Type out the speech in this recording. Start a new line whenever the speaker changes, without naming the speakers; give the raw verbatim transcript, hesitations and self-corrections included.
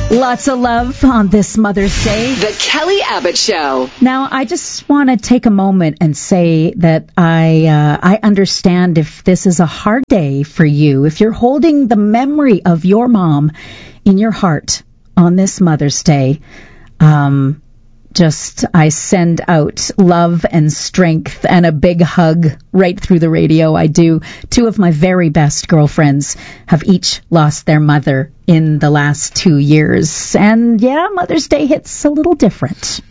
Lots of love on this Mother's Day.
The Kelly Abbott Show.
Now, I just want to take a moment and say that I uh, I understand if this is a hard day for you, if you're holding the memory of your mom in your heart on this Mother's Day. Um, just I send out love and strength and a big hug right through the radio. I do. Two of my very best girlfriends have each lost their mother in the last two years. And yeah, Mother's Day hits a little different.